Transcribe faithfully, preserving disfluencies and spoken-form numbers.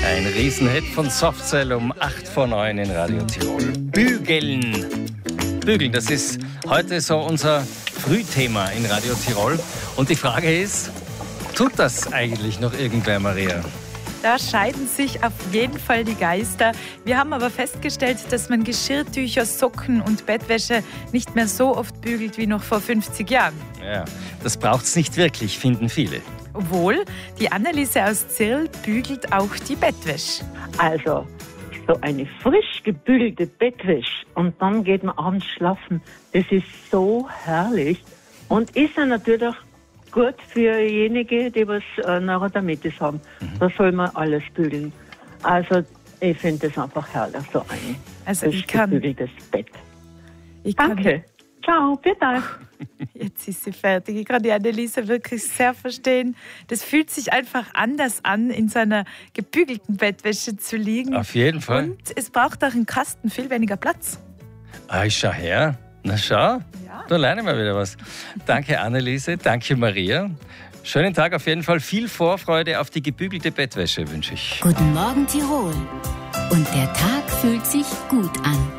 Ein Riesenhit von Softcell um acht vor neun in Radio Tirol. Bügeln. Bügeln, das ist heute so unser Frühthema in Radio Tirol. Und die Frage ist, tut das eigentlich noch irgendwer, Maria? Da scheiden sich auf jeden Fall die Geister. Wir haben aber festgestellt, dass man Geschirrtücher, Socken und Bettwäsche nicht mehr so oft bügelt wie noch vor fünfzig Jahren. Ja, das braucht's nicht wirklich, finden viele. Obwohl, die Anneliese aus Zirl bügelt auch die Bettwäsche. Also, so eine frisch gebügelte Bettwäsche und dann geht man abends schlafen. Das ist so herrlich und ist dann natürlich gut für diejenigen, die was äh, Neurodermitis haben. Mhm. Da soll man alles bügeln. Also, ich finde das einfach herrlich, so ein also frisch ich kann, gebügeltes Bett. Ich kann, Danke. Ciao, bitte. Jetzt ist sie fertig. Ich kann die Anneliese wirklich sehr verstehen. Das fühlt sich einfach anders an, in seiner gebügelten Bettwäsche zu liegen. Auf jeden Fall. Und es braucht auch im Kasten viel weniger Platz. Ah, ich schau her. Na schau, ja. Da lernen wir wieder was. Danke Anneliese, danke Maria. Schönen Tag auf jeden Fall. Viel Vorfreude auf die gebügelte Bettwäsche wünsche ich. Guten Morgen Tirol. Und der Tag fühlt sich gut an.